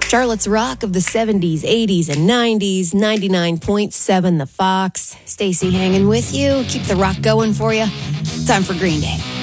Charlotte's Rock of the 70s, 80s, and 90s, 99.7 The Fox. Stacey hanging with you. Keep the rock going for you. Time for Green Day.